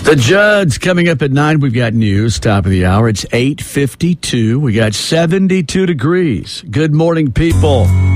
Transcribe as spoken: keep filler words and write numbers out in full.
The Judds coming up at nine. We've got news, top of the hour. It's eight fifty-two. We got seventy-two degrees. Good morning, people.